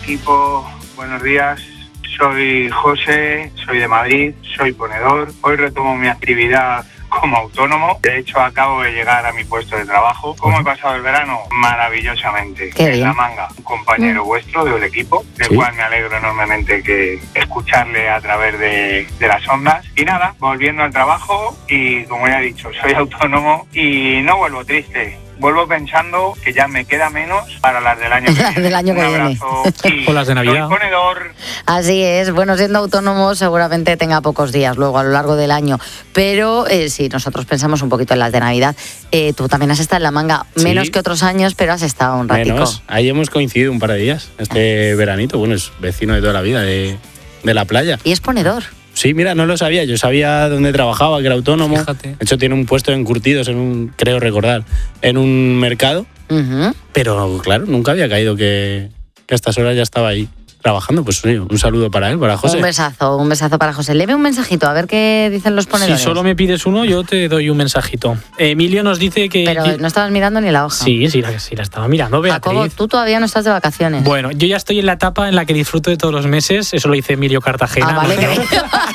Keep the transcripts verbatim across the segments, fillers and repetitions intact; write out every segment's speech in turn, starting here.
equipo, buenos días. Soy José, soy de Madrid, soy ponedor. Hoy retomo mi actividad como autónomo. De hecho, acabo de llegar a mi puesto de trabajo. ¿Cómo he pasado el verano? Maravillosamente. Qué bien. En La Manga, un compañero mm. vuestro del equipo, del ¿Sí? cual me alegro enormemente que escucharle a través de, de las ondas. Y nada, volviendo al trabajo y, como ya he dicho, soy autónomo y no vuelvo triste. Vuelvo pensando que ya me queda menos para las del año que viene. del año que Un viene. abrazo. O las de Navidad. Soy ponedor. Así es. Bueno, siendo autónomo seguramente tenga pocos días luego a lo largo del año. Pero eh, sí, nosotros pensamos un poquito en las de Navidad. Eh, tú también has estado en La Manga, Sí. menos que otros años, pero has estado un ratico. Menos. Ahí hemos coincidido un par de días, este veranito. Bueno, es vecino de toda la vida de, de la playa. Y es ponedor. Sí, mira, no lo sabía. Yo sabía dónde trabajaba, que era autónomo. Fíjate. De hecho, tiene un puesto en curtidos, en un, creo recordar, en un mercado. Uh-huh. Pero claro, nunca había caído que, que a estas horas ya estaba ahí trabajando. Pues sí, un saludo para él, para José. Un besazo, un besazo para José. Leve un mensajito, a ver qué dicen los ponedores. Si solo me pides uno, yo te doy un mensajito. Emilio nos dice que... Pero no estabas mirando ni la hoja. Sí, sí la, sí, la estaba mirando, Beatriz. Jacobo, tú todavía no estás de vacaciones. Bueno, yo ya estoy en la etapa en la que disfruto de todos los meses. Eso lo dice Emilio Cartagena. Ah, vale, ¿no? que...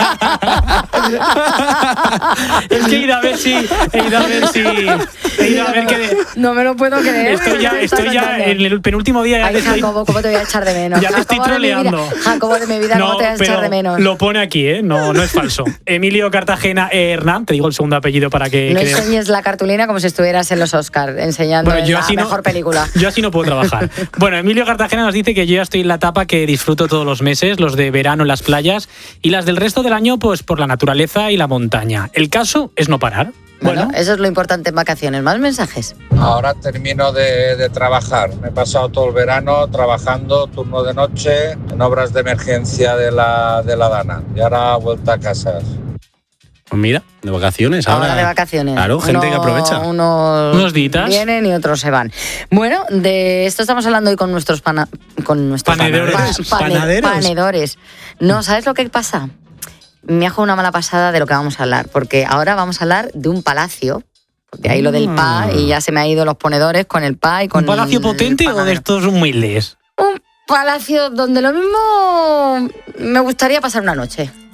Es que he ido a ver si... He ido a ver si... He ido a ver que... No me lo puedo creer. Estoy ya, estoy ya en el penúltimo día. Ya Ay, te estoy... Jacobo, ¿cómo te voy a echar de menos? Ya te estoy Jacobo de mi vida. troleando. Jacobo de mi vida, ¿cómo No, te vas a echar de menos? Lo pone aquí, ¿eh? No, no es falso. Emilio Cartagena Hernán, te digo el segundo apellido para que... No que enseñes la cartulina como si estuvieras en los Oscars, enseñando Bueno, yo la así no- mejor película. Yo así no puedo trabajar. Bueno, Emilio Cartagena nos dice que yo ya estoy en la etapa que disfruto todos los meses, los de verano en las playas, y las del resto del año, pues por la naturaleza y la montaña. El caso es no parar. Bueno, Bueno, eso es lo importante en vacaciones. ¿Más mensajes? Ahora termino de, de trabajar. Me he pasado todo el verano trabajando, turno de noche, en obras de emergencia de la, de la Dana. Y ahora vuelta a casa. Pues mira, de vacaciones ahora. Ahora de vacaciones. Claro, gente Uno- que aprovecha. Unos, Unos días. vienen y otros se van. Bueno, de esto estamos hablando hoy con nuestros pana- con nuestros Panedores. pa- pane- Panaderos. panedores. No, ¿sabes lo que pasa? Me ha jugado una mala pasada de lo que vamos a hablar, porque ahora vamos a hablar de un palacio. De ahí lo del pa, y ya se me ha ido los ponedores con el pa y con ¿un palacio el potente o de panadero. estos humildes? Un palacio donde lo mismo me gustaría pasar una noche.